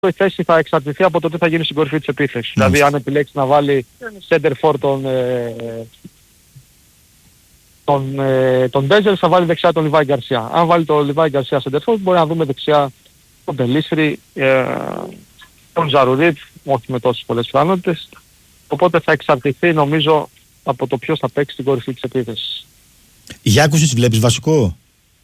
η θέση θα εξαρτηθεί από το τι θα γίνει στην κορυφή της επίθεσης. Δηλαδή αν επιλέξει να βάλει center for τον Μπέζελ, θα βάλει δεξιά τον Λιβάη Γκαρσία. Αν βάλει τον Λιβάη Γκαρσία center for, μπορεί να δούμε δεξιά τον Πελίσρη, τον Ζαρουρίτ, όχι με τόσες πολλές πιθανότητες. Οπότε θα εξαρτηθεί νομίζω από το ποιος θα παίξει στην κορυφή της επίθεσης. Γιάκουσιτς βλέπεις βασικό?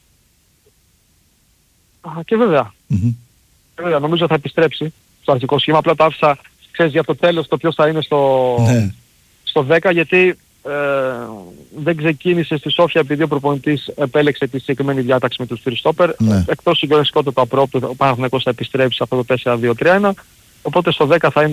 Και βέβαια. Βέβαια, νομίζω θα επιστρέψει στο αρχικό σχήμα. Απλά το άφησα, ξέρεις, για το τέλος το ποιος θα είναι στο 10, γιατί δεν ξεκίνησε στη Σόφια επειδή ο προπονητής επέλεξε τη συγκεκριμένη διάταξη με τους τρεις στόπερ. Εκτός συγκλονιστικότητα το απρόπτου, ο Παναθηναϊκός θα επιστρέψει σε αυτό το 4-2-3-1. Οπότε στο 10 θα είναι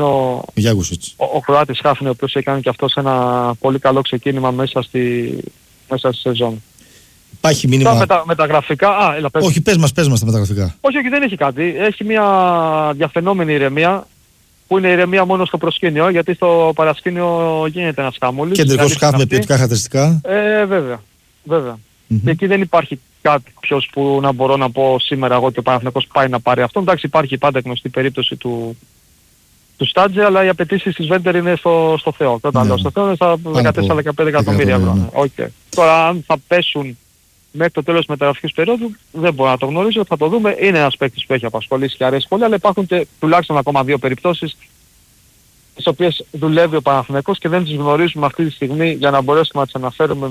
ο Κροάτης Χάφνε, ο οποίος έχει κάνει και αυτός ένα πολύ καλό ξεκίνημα μέσα στη σεζόν. Υπάρχει μήνυμα. Με τα γραφικά. Έλα, όχι, πες μας τα μεταγραφικά. Όχι, δεν έχει κάτι. Έχει μια διαφαινόμενη ηρεμία, που είναι ηρεμία μόνο στο προσκήνιο, γιατί στο παρασκήνιο γίνεται ένας χαμούλης. Κεντρικός χαφ με ποιοτικά χαρακτηριστικά. Βέβαια. Και εκεί δεν υπάρχει κάποιος που να μπορώ να πω σήμερα εγώ ότι ο Παναθηναϊκός πάει να πάρει αυτό. Εντάξει, υπάρχει πάντα γνωστή περίπτωση του Στάντζε, αλλά οι απαιτήσεις της Βέντερ είναι στο Θεό. Όταν λέω στο Θεό είναι στα 14-15 εκατομμύρια ευρώ. Τώρα αν θα πέσουν μέχρι το τέλος της μεταγραφικής περίοδου δεν μπορώ να το γνωρίζω, θα το δούμε. Είναι ένας παίκτης που έχει απασχολήσει και αρέσει πολύ, αλλά υπάρχουν και τουλάχιστον ακόμα 2 περιπτώσεις τις οποίες δουλεύει ο Παναθηναϊκός και δεν τις γνωρίζουμε αυτή τη στιγμή για να μπορέσουμε να τις αναφέρουμε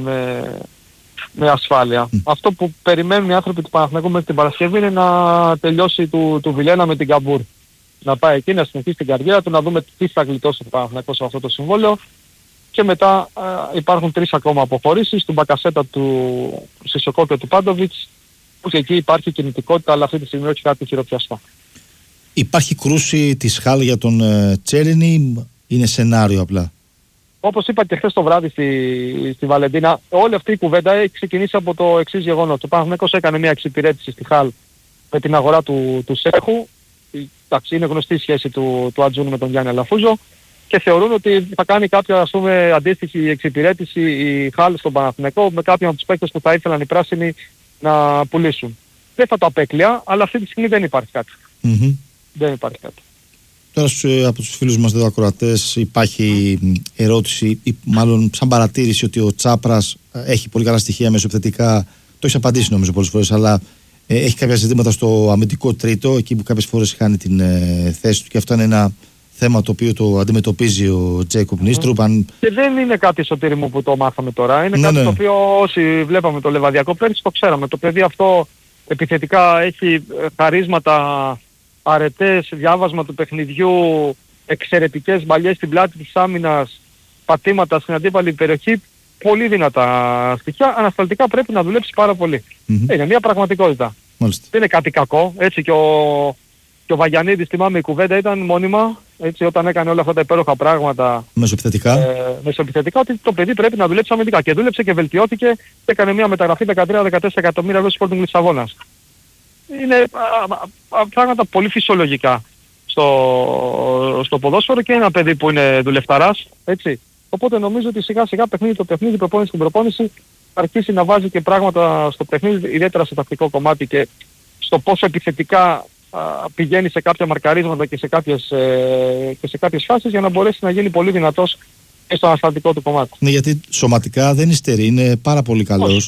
με ασφάλεια. Αυτό που περιμένουν οι άνθρωποι του Παναθηναϊκού μέχρι την Παρασκευή είναι να τελειώσει του Βιλένα με την Καμπούρ. Να πάει εκεί, να συνεχίσει την καριέρα του, να δούμε τι θα γλιτώσει ο Παναθηναϊκός σε αυτό το συμβόλαιο. Και μετά υπάρχουν 3 ακόμα αποχωρήσεις, του Μπακασέτα, του Σισοκό και του Πάντοβιτς, που και εκεί υπάρχει κινητικότητα, αλλά αυτή τη στιγμή όχι κάτι χειροπιαστό. Υπάρχει κρούση της Χάλ για τον Τσέρινι, είναι σενάριο απλά? Όπως είπα και χθες το βράδυ στη Βαλεντίνα, όλη αυτή η κουβέντα έχει ξεκινήσει από το εξής γεγονός. Ο Παναθηναϊκός έκανε μια εξυπηρέτηση στη Χάλ με την αγορά του Σέχου. Εντάξει, είναι γνωστή η σχέση του Ατζούνου με τον Γιάννη Αλαφούζο και θεωρούν ότι θα κάνει κάποια, ας πούμε, αντίστοιχη εξυπηρέτηση η Χάλ στον Παναθηναϊκό με κάποιον από τους παίκτες που θα ήθελαν οι πράσινοι να πουλήσουν. Δεν θα το απέκλεια, αλλά αυτή τη στιγμή δεν υπάρχει κάτι. Δεν υπάρχει κάτι. Τώρα από τους φίλους μας εδώ ακροατές υπάρχει ερώτηση ή μάλλον σαν παρατήρηση ότι ο Τσάπρας έχει πολύ καλά στοιχεία μεσοεπιθετικά. Το έχεις απαντήσει νομίζω πολλές φορές, αλλά έχει κάποια ζητήματα στο αμυντικό τρίτο, εκεί που κάποιες φορές χάνει την θέση του, και αυτό είναι ένα θέμα το οποίο το αντιμετωπίζει ο Τζέικοπ Νίστρουπ. Και δεν είναι κάτι, Σωτήρη μου, που το μάθαμε τώρα. Είναι κάτι το οποίο όσοι βλέπαμε το Λεβαδιακό πέρυσι το ξέραμε. Το παιδί αυτό επιθετικά έχει χαρίσματα, αρετές, διάβασμα του παιχνιδιού, εξαιρετικές μπαλιές στην πλάτη της άμυνας, πατήματα στην αντίπαλη περιοχή, πολύ δυνατά στοιχεία. Ανασταλτικά πρέπει να δουλέψει πάρα πολύ. Είναι μια πραγματικότητα. Μάλιστα. Δεν είναι κάτι κακό. Έτσι και ο Βαγιανίδης, θυμάμαι, η κουβέντα ήταν μόνιμα, έτσι, όταν έκανε όλα αυτά τα υπέροχα πράγματα μεσοεπιθετικά, ότι το παιδί πρέπει να δουλέψει αμυντικά. Και δούλεψε και βελτιώθηκε και έκανε μια μεταγραφή 13-14 εκατομμύρια ευρώ στη Sporting Λισαβόνας. Είναι πράγματα πολύ φυσιολογικά στο ποδόσφαιρο και ένα παιδί που είναι δουλευταράς, έτσι. Οπότε νομίζω ότι σιγά σιγά το παιχνίδι, προπόνηση στην προπόνηση θα αρχίσει να βάζει και πράγματα στο παιχνίδι, ιδιαίτερα στο τακτικό κομμάτι και στο πόσο επιθετικά πηγαίνει σε κάποια μαρκαρίσματα και σε κάποιες φάσεις για να μπορέσει να γίνει πολύ δυνατός και στο αναστατικό του κομμάτι. Ναι, γιατί σωματικά δεν υστερεί, είναι πάρα πολύ καλός.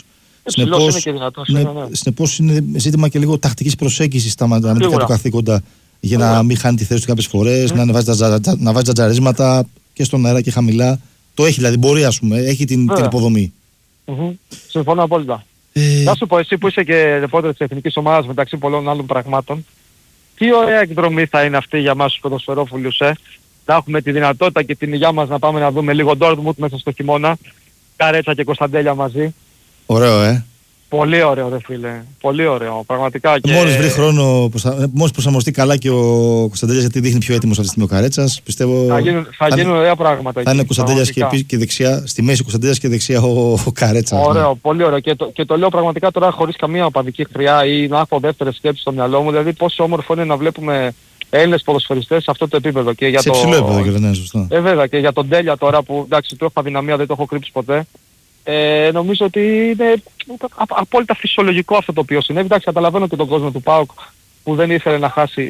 Συνεπώς είναι ζήτημα και λίγο τακτικής προσέγγισης στα αμυντικά του καθήκοντα για να μην χάνει τη θέση του κάποιες φορές, να βάζει τζατζαρίσματα και στον αέρα και χαμηλά. Το έχει, δηλαδή μπορεί, ας πούμε, έχει την υποδομή. Συμφωνώ απόλυτα. Να σου πω, εσύ που είσαι και ρεπόρτερ της εθνικής ομάδας μεταξύ πολλών άλλων πραγμάτων, τι ωραία εκδρομή θα είναι αυτή για μας τους ποδοσφαιρόφιλους, να έχουμε τη δυνατότητα και την υγειά μας να πάμε να δούμε λίγο Ντόρτμουντ μέσα στο χειμώνα, Καρέτσα και Κωνσταντέλια μαζί. Ωραίο, Πολύ ωραίο, ρε φίλε. Πολύ ωραίο. Πραγματικά. Και... Μόλις βρει χρόνο, μόλις προσαρμοστεί καλά και ο Κωνσταντέλιας, γιατί δείχνει πιο έτοιμος αυτή τη στιγμή ο Καρέτσας, πιστεύω. Θα γίνουν ωραία πράγματα. Θα είναι ο Κωνσταντέλιας και δεξιά, στη μέση ο Κωνσταντέλιας και δεξιά ο Καρέτσας. Ωραίο, πολύ ωραίο. Και το λέω πραγματικά τώρα χωρίς καμία οπαδική χρειά ή να έχω δεύτερες σκέψεις στο μυαλό μου. Δηλαδή, πόσο όμορφο είναι να βλέπουμε Έλληνες ποδοσφαιριστές σε αυτό το επίπεδο. Και για σε υψηλό επίπεδο, ναι, σωστά. Βέβαια, και για τον Τέλια τώρα που εντάξει, του έχω αδυναμία, δεν το έχω κρύψει ποτέ. Νομίζω ότι είναι απόλυτα φυσιολογικό αυτό το οποίο συνέβη. Εντάξει, καταλαβαίνω και τον κόσμο του ΠΑΟΚ που δεν ήθελε να χάσει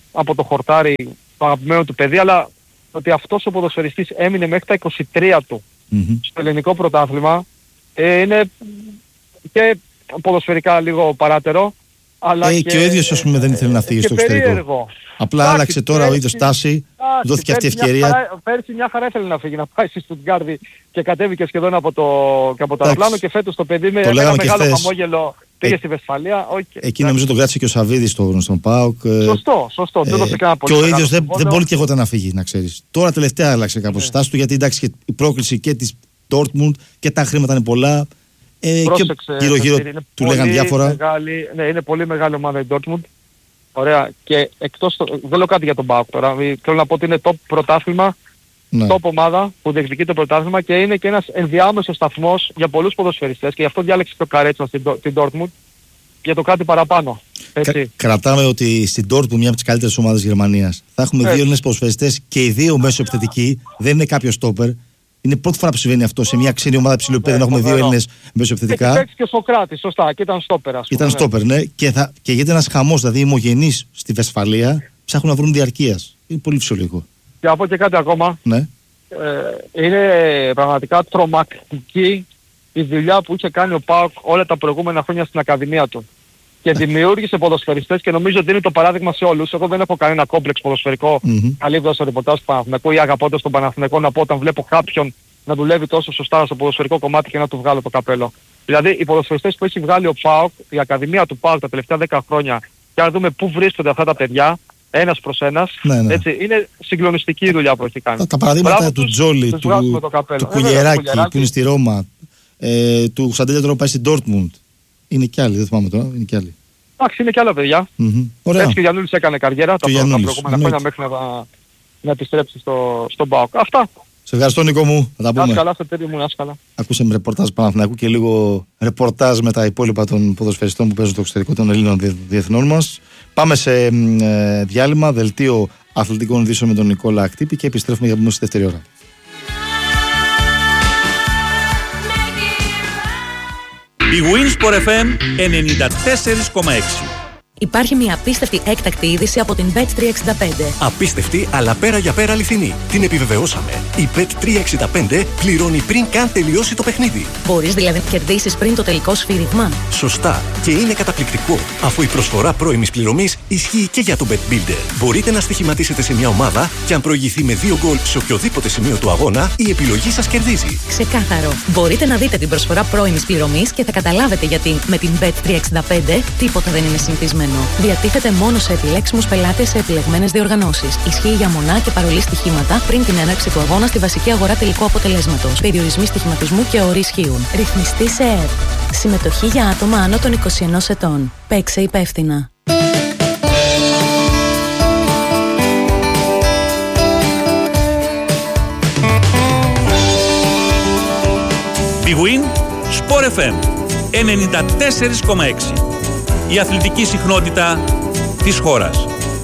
από το χορτάρι το αγαπημένο του παιδί, αλλά ότι αυτός ο ποδοσφαιριστής έμεινε μέχρι τα 23 του στο ελληνικό πρωτάθλημα, είναι και ποδοσφαιρικά λίγο παράτερο, αλλά και ο ίδιος, ας πούμε, δεν ήθελε να φύγει στο εξωτερικό. Απλά άλλαξε τώρα ο ίδιος τάση, δόθηκε αυτή η ευκαιρία. Πέρσι μια χαρά ήθελε να φύγει, να πάει στη Στουτγκάρδη και κατέβηκε σχεδόν από το αεροπλάνο, και φέτος το παιδί με ένα μεγάλο χαμόγελο πήγε στη Βεσφαλία. Εκεί νομίζω τον κράτησε και ο Σαββίδης στον ΠΑΟΚ. Σωστό. Και ο ίδιος δεν μπορεί και εγώ να φύγει, να ξέρεις. Τώρα τελευταία άλλαξε κάπως η στάση του, γιατί εντάξει, η πρόκληση και της Dortmund και τα χρήματα είναι πολλά. Πρόσεξε, και γύρω-γύρω του λέγαν διάφορα. Είναι πολύ μεγάλη ομάδα η Dortmund. Ωραία. Και εκτός, δεν λέω κάτι για τον ΠΑΟΚ τώρα. Θέλω να πω ότι είναι top πρωτάθλημα, top ομάδα που διεκδικεί το πρωτάθλημα, και είναι και ένας ενδιάμεσος σταθμός για πολλούς ποδοσφαιριστές, και γι' αυτό διάλεξε το Καρέτσο την Dortmund για το κάτι παραπάνω. Κρατάμε ότι στην Dortmund, μια από τις καλύτερες ομάδες της Γερμανίας, θα έχουμε δύο Έλληνες ποδοσφαιριστές και οι δύο μέσω επιθετικοί. Δεν είναι κάποιο στόπερ. Είναι πρώτη φορά που συμβαίνει αυτό σε μια ξένη ομάδα υψηλού επίπεδου, να έχουμε δύο Έλληνες μεσοεπιθετικά. Έχει παίξει και ο Σοκράτης, σωστά, και ήταν στόπερ. Ήταν στόπερ, ναι. Και γίνεται ένας χαμός, δηλαδή οι ομογενείς στη Βεσφαλία ψάχνουν να βρουν διαρκείας. Είναι πολύ φυσιολογικό. Και να πω και κάτι ακόμα. Ναι. Είναι πραγματικά τρομακτική η δουλειά που είχε κάνει ο ΠΑΟΚ όλα τα προηγούμενα χρόνια στην Ακαδημία του. Και δημιούργησε ποδοσφαιριστές, και νομίζω ότι είναι το παράδειγμα σε όλους. Εγώ δεν έχω κανένα κόμπλεξ ποδοσφαιρικό, καλύπτοντας το ρεπορτάζ του Παναθηναϊκού ή αγαπώντας τον Παναθηναϊκό, να πω όταν βλέπω κάποιον να δουλεύει τόσο σωστά στο ποδοσφαιρικό κομμάτι και να του βγάλω το καπέλο. Δηλαδή οι ποδοσφαιριστές που έχει βγάλει ο ΠΑΟΚ, η Ακαδημία του ΠΑΟΚ τα τελευταία 10 χρόνια, και αν δούμε πού βρίσκονται αυτά τα παιδιά, ένας προς ένας, έτσι, είναι συγκλονιστική η δουλειά που έχει κάνει. Τα παραδείγματα του Τζόλι, του Κουλιεράκη που είναι στη Ρώμα, του Σαντέλια τώρα που πάει στην Dortmund. Είναι κι άλλοι, δεν θυμάμαι τώρα, είναι κι άλλοι. Εντάξει, είναι κι άλλα παιδιά. Έτσι και ο Γιαννούλης έκανε καριέρα τα προηγούμενα χρόνια μέχρι να επιστρέψει στον ΠΑΟΚ. Αυτά. Σε ευχαριστώ, Νίκο μου. Θα τα πούμε. Καλά, σε παιδί μου, άσχαλα. Ακούσαμε ρεπορτάζ Παναθηναϊκού και λίγο ρεπορτάζ με τα υπόλοιπα των ποδοσφαιριστών που παίζουν στο εξωτερικό των Ελλήνων διεθνών μας. Πάμε σε διάλειμμα, δελτίο αθλητικών ειδήσεων με τον Νικόλα Ακτύπη, και επιστρέφουμε για να πούμε στη δεύτερη ώρα. Η Winsport FM 94,6. Υπάρχει μια απίστευτη έκτακτη είδηση από την Bet365. Απίστευτη, αλλά πέρα για πέρα αληθινή. Την επιβεβαιώσαμε. Η Bet365 πληρώνει πριν καν τελειώσει το παιχνίδι. Μπορείς δηλαδή να κερδίσεις πριν το τελικό σφύριγμα. Σωστά. Και είναι καταπληκτικό, αφού η προσφορά πρώιμης πληρωμής ισχύει και για το Bet Builder. Μπορείτε να στοιχηματίσετε σε μια ομάδα, και αν προηγηθεί με 2 γκολ σε οποιοδήποτε σημείο του αγώνα, η επιλογή σας κερδίζει. Ξεκάθαρο. Μπορείτε να δείτε την προσφορά πρώιμης πληρωμής και θα καταλάβετε γιατί με την Bet365 τίποτα δεν είναι συνηθισμένο. Διατίθεται μόνο σε επιλέξιμους πελάτες σε επιλεγμένες διοργανώσεις. Ισχύει για μονά και παρολί στοιχήματα πριν την έναρξη του αγώνα στη βασική αγορά τελικού αποτελέσματος. Περιορισμοί στοιχηματισμού και όροι ισχύουν. Ρυθμιστή σε ΕΡΤ. Συμμετοχή για άτομα άνω των 21 ετών. Παίξε υπεύθυνα. Big Win Sport FM 94,6. Η αθλητική συχνότητα της χώρας.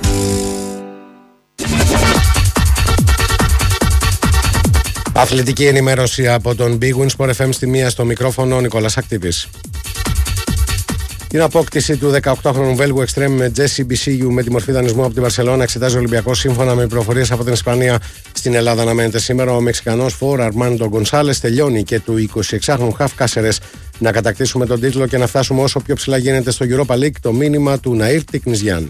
Αθλητική ενημέρωση από τον Big Win Sport FM στη μία, στο μικρόφωνο Νικόλας Ακτύπης. Την απόκτηση του 18χρονου Βέλγου εξτρέμ με Jesse Μπισίγιου με τη μορφή δανεισμού από την Βαρσελόνα εξετάζει ο Ολυμπιακός, σύμφωνα με πληροφορίες από την Ισπανία. Στην Ελλάδα αναμένεται σήμερα ο Μεξικανός φορ Αρμάντο Γκονσάλες, τελειώνει και του 26χρονου Χαφ Κάσερες να κατακτήσουμε τον τίτλο και να φτάσουμε όσο πιο ψηλά γίνεται στο Europa League, το μήνυμα του Ναΐρ Τικνιζιάν.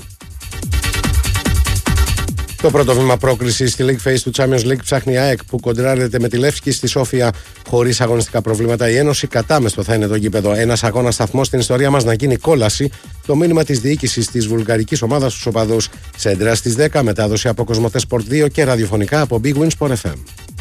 Το πρώτο βήμα πρόκρισης στη League Phase του Champions League ψάχνει η ΑΕΚ, που κοντράρεται με τη Λεύσκη στη Σόφια χωρίς αγωνιστικά προβλήματα. Η Ένωση κατάμεστο θα είναι το γήπεδο. Ένας αγώνας σταθμός στην ιστορία μας να γίνει κόλαση. Το μήνυμα της διοίκησης της βουλγαρικής ομάδας στους οπαδούς. Σέντρα στις 10, μετάδοση από Κοσμοτέ Sport 2 και ραδιοφωνικά από Big Win Sport FM.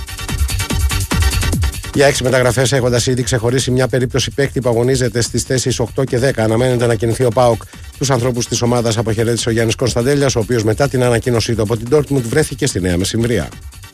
Για 6 μεταγραφές, έχοντας ήδη ξεχωρίσει μια περίπτωση παίκτη που αγωνίζεται στις θέσεις 8 και 10, αναμένεται να κινηθεί ο ΠΑΟΚ. Τους ανθρώπους της ομάδας αποχαιρέτησε ο Γιάννης Κωνσταντέλιας, ο οποίος μετά την ανακοίνωσή του από την Dortmund βρέθηκε στη Νέα Μεσημβρία.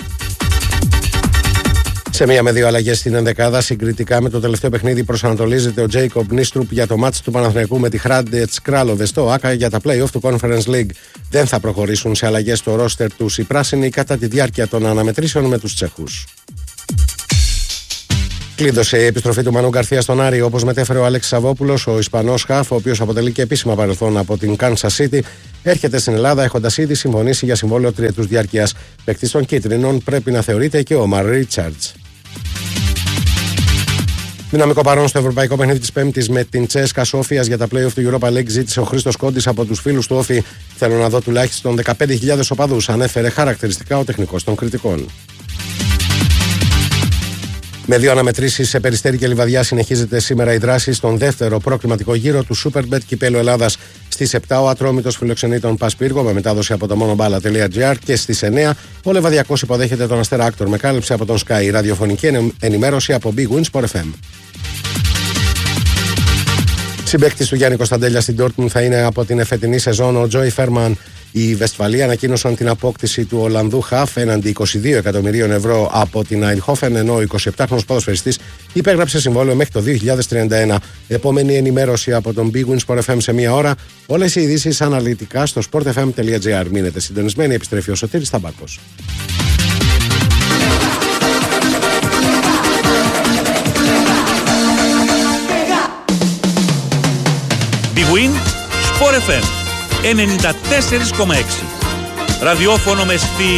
Σε μία με δύο αλλαγές στην ενδεκάδα, συγκριτικά με το τελευταίο παιχνίδι, προσανατολίζεται ο Τζέικομπ Νίστρουπ για το μάτς του Παναθηναϊκού με τη Hrádec Králové στο ΆΚΑ για τα play-off του Conference League. Δεν θα προχωρήσουν σε αλλαγές στο ρόστερ τους οι πράσινοι κατά τη διάρκεια των αναμετρήσεων με τους Τσέχους. Κλείδωσε η επιστροφή του Μανού Γκαρθία στον Άρη, όπως μετέφερε ο Αλέξης Σαββόπουλος. Ο Ισπανός χαφ, ο οποίος αποτελεί και επίσημα παρελθόν από την Kansas City, έρχεται στην Ελλάδα έχοντας ήδη συμφωνήσει για συμβόλαιο τριετούς διάρκειας. Παίκτης των κίτρινων πρέπει να θεωρείται και ο Ομάρ Ρίτσαρντς. Δυναμικό παρόν στο ευρωπαϊκό παιχνίδι της Πέμπτης με την Τσέσκα Σόφιας για τα play-off του Europa League, ζήτησε ο Χρήστος Κόντης από τους φίλους του Όφη. Θέλω να δω τουλάχιστον 15.000 οπαδούς, ανέφερε χαρακτηριστικά ο τεχνικός των κριτικών. Με 2 αναμετρήσεις σε Περιστέρι και Λιβαδιά συνεχίζεται σήμερα η δράση στον δεύτερο προκριματικό γύρο του Superbet Κυπέλλου Ελλάδας. Στις 7 ο Ατρόμητος φιλοξενεί τον Πασπύργο με μετάδοση από το monoballa.gr και στις 9 ο Λεβαδιακός υποδέχεται τον Αστέρα Άκτορ με κάλυψη από τον Sky. Ραδιοφωνική ενημέρωση από Big Win Sport FM. Συμπαίκτης του Γιάννη Κωνσταντέλια στην Dortmund θα είναι από την εφετινή σεζόν ο Τζόι Φέρμαν. Οι Βεσφαλοί ανακοίνωσαν την απόκτηση του Ολλανδού χαφ έναντι 22 εκατομμυρίων ευρώ από την Eindhoven, ενώ ο 27χρονος ποδοσφαιριστής υπέγραψε συμβόλαιο μέχρι το 2031. Επόμενη ενημέρωση από τον Big Win Sport FM σε μία ώρα. Όλες οι ειδήσεις αναλυτικά στο sportfm.gr. Μείνετε συντονισμένοι, επιστρέφει ο Σωτήρης Σταμπάκος. Big Win Sport FM 94,6. Ραδιόφωνο με